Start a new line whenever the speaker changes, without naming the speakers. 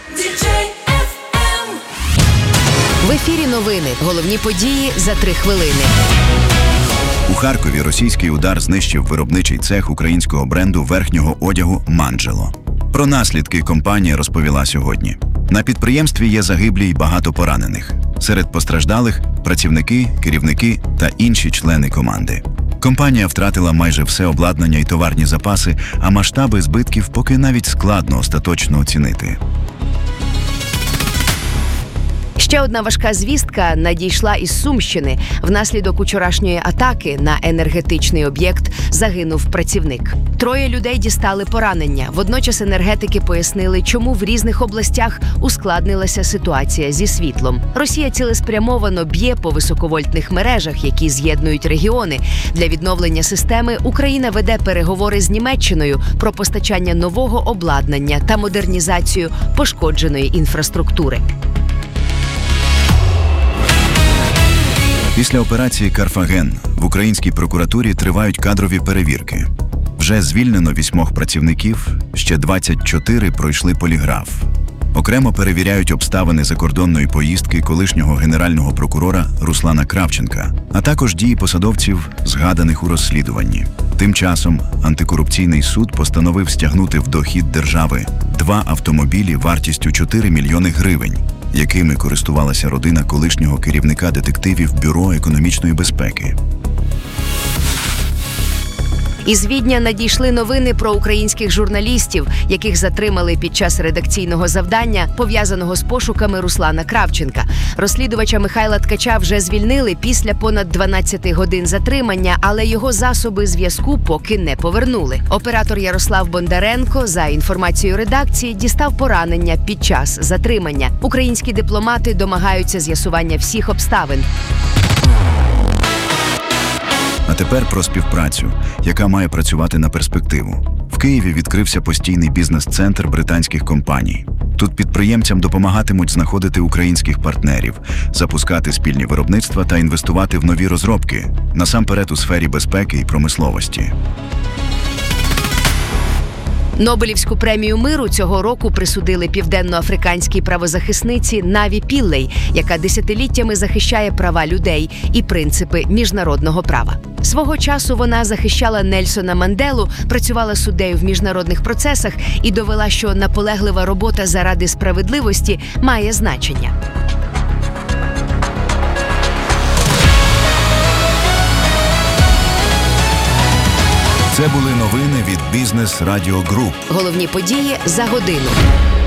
В ефірі новини. Головні події за 3 хвилини.
У Харкові російський удар знищив виробничий цех українського бренду верхнього одягу «Манджело». Про наслідки компанія розповіла сьогодні. На підприємстві є загиблі й багато поранених. Серед постраждалих – працівники, керівники та інші члени команди. Компанія втратила майже все обладнання і товарні запаси, а масштаби збитків поки навіть складно остаточно оцінити.
Ще одна важка звістка надійшла із Сумщини. Внаслідок учорашньої атаки на енергетичний об'єкт загинув працівник. 3 людей дістали поранення. Водночас енергетики пояснили, чому в різних областях ускладнилася ситуація зі світлом. Росія цілеспрямовано б'є по високовольтних мережах, які з'єднують регіони. Для відновлення системи Україна веде переговори з Німеччиною про постачання нового обладнання та модернізацію пошкодженої інфраструктури.
Після операції «Карфаген» в українській прокуратурі тривають кадрові перевірки. Вже звільнено 8 працівників, ще 24 пройшли поліграф. Окремо перевіряють обставини закордонної поїздки колишнього генерального прокурора Руслана Кравченка, а також дії посадовців, згаданих у розслідуванні. Тим часом антикорупційний суд постановив стягнути в дохід держави 2 автомобілі вартістю 4 мільйони гривень, якими користувалася родина колишнього керівника детективів Бюро економічної безпеки.
Із Відня надійшли новини про українських журналістів, яких затримали під час редакційного завдання, пов'язаного з пошуками Руслана Кравченка. Розслідувача Михайла Ткача вже звільнили після понад 12 годин затримання, але його засоби зв'язку поки не повернули. Оператор Ярослав Бондаренко, за інформацією редакції, дістав поранення під час затримання. Українські дипломати домагаються з'ясування всіх обставин.
А тепер про співпрацю, яка має працювати на перспективу. В Києві відкрився постійний бізнес-центр британських компаній. Тут підприємцям допомагатимуть знаходити українських партнерів, запускати спільні виробництва та інвестувати в нові розробки, насамперед у сфері безпеки і промисловості.
Нобелівську премію миру цього року присудили південноафриканській правозахисниці Наві Піллей, яка десятиліттями захищає права людей і принципи міжнародного права. Свого часу вона захищала Нельсона Манделу, працювала суддею в міжнародних процесах і довела, що наполеглива робота заради справедливості має значення.
Це були новини від Бізнес Радіо Груп.
Головні події за годину.